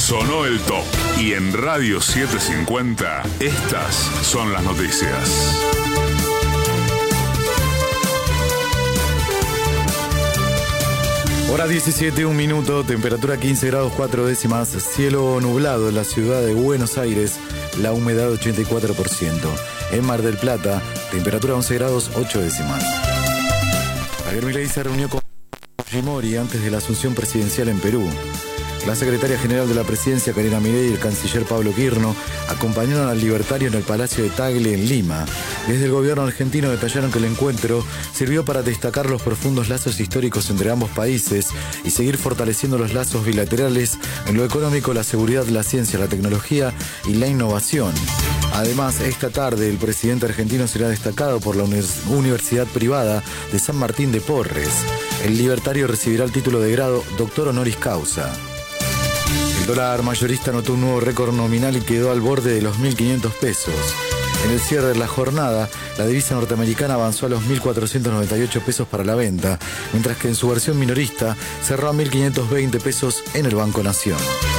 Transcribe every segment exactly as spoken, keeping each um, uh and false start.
Sonó el top. Y en Radio setecientos cincuenta, estas son las noticias. Hora diecisiete, un minuto, temperatura quince grados cuatro décimas, cielo nublado en la ciudad de Buenos Aires, la humedad ochenta y cuatro por ciento. En Mar del Plata, temperatura once grados ocho décimas. Javier Milei se reunió con Fujimori antes de la asunción presidencial en Perú. La secretaria general de la presidencia, Karina Milei, y el canciller Pablo Quirno acompañaron al libertario en el Palacio de Tagle, en Lima. Desde el gobierno argentino detallaron que el encuentro sirvió para destacar los profundos lazos históricos entre ambos países y seguir fortaleciendo los lazos bilaterales en lo económico, la seguridad, la ciencia, la tecnología y la innovación. Además, esta tarde el presidente argentino será destacado por la Universidad Privada de San Martín de Porres. El libertario recibirá el título de grado doctor honoris causa. El dólar mayorista anotó un nuevo récord nominal y quedó al borde de los mil quinientos pesos. En el cierre de la jornada, la divisa norteamericana avanzó a los mil cuatrocientos noventa y ocho pesos para la venta, mientras que en su versión minorista cerró a mil quinientos veinte pesos en el Banco Nación.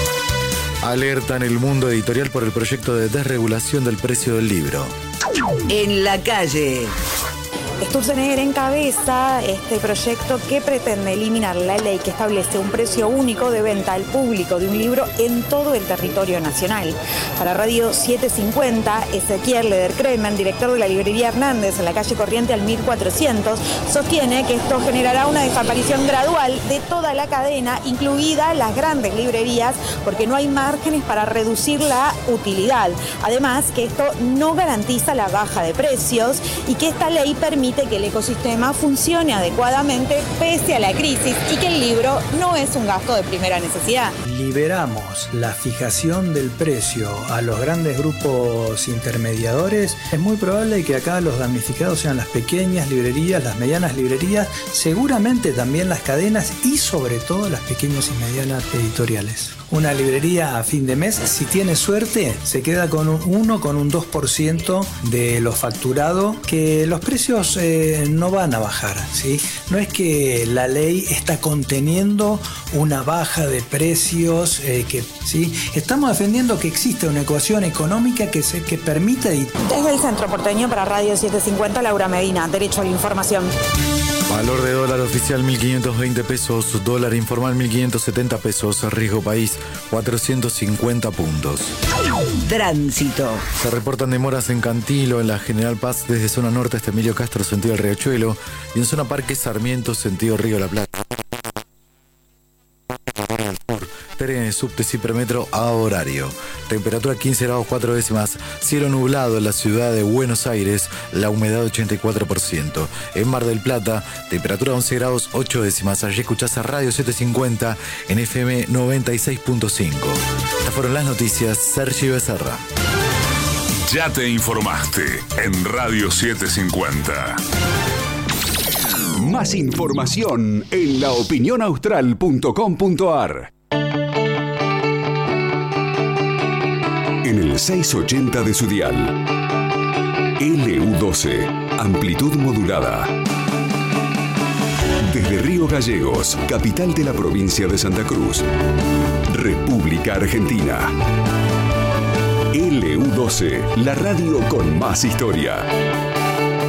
Alerta en el mundo editorial por el proyecto de desregulación del precio del libro. En la calle. Sturzenegger encabeza este proyecto que pretende eliminar la ley que establece un precio único de venta al público de un libro en todo el territorio nacional. Para Radio setecientos cincuenta, Ezequiel Lederkremen, director de la librería Hernández en la calle Corriente al mil cuatrocientos, sostiene que esto generará una desaparición gradual de toda la cadena, incluidas las grandes librerías, porque no hay márgenes para reducir la utilidad. Además, que esto no garantiza la baja de precios y que esta ley permite que el ecosistema funcione adecuadamente pese a la crisis y que el libro no es un gasto de primera necesidad. Liberamos la fijación del precio a los grandes grupos intermediadores. Es muy probable que acá los damnificados sean las pequeñas librerías, las medianas librerías, seguramente también las cadenas y sobre todo las pequeñas y medianas editoriales. Una librería a fin de mes, si tiene suerte, se queda con un uno, con un dos por ciento de lo facturado, que los precios eh, no van a bajar, ¿sí? No es que la ley está conteniendo una baja de precios, eh, que, ¿sí? Estamos defendiendo que existe una ecuación económica que, se, que permite... Desde el Centro Porteño para Radio setecientos cincuenta, Laura Medina, Derecho a la Información. Valor de dólar oficial mil quinientos veinte pesos, dólar informal mil quinientos setenta pesos, riesgo país cuatrocientos cincuenta puntos. Tránsito. Se reportan demoras en Cantilo, en la General Paz, desde zona norte hasta Emilio Castro, sentido el Riachuelo, y en zona Parque Sarmiento, sentido Río de la Plata. Trenes, subtes y premetro a horario. Temperatura quince grados cuatro décimas. Cielo nublado en la ciudad de Buenos Aires. La humedad ochenta y cuatro por ciento. En Mar del Plata, temperatura once grados ocho décimas. Allí escuchás a Radio setecientos cincuenta en F M noventa y seis punto cinco. Estas fueron las noticias. Sergio Becerra. Ya te informaste en Radio setecientos cincuenta. Más información en la opinión austral punto com punto a r. En el seiscientos ochenta de su dial. L U doce, amplitud modulada. Desde Río Gallegos, capital de la provincia de Santa Cruz, República Argentina. L U doce, la radio con más historia.